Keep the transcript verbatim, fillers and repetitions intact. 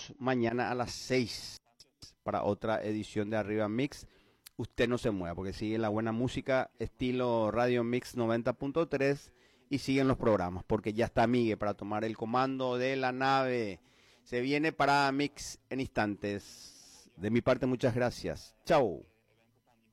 vemos mañana a las seis para otra edición de Arriba Mix. Usted no se mueva porque sigue la buena música estilo Radio Mix noventa punto tres y siguen los programas porque ya está Miguel para tomar el comando de la nave. Se viene para Mix en instantes. De mi parte, muchas gracias. Chao.